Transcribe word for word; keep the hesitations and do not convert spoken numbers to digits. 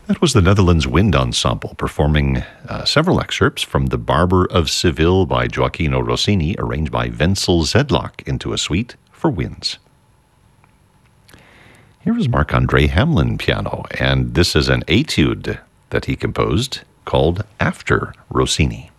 That was the Netherlands Wind Ensemble performing uh, several excerpts from The Barber of Seville by Gioacchino Rossini, arranged by Wenzel Zedlak into a suite for winds. Here is Marc-André Hamelin piano, and this is an etude that he composed called After Rossini.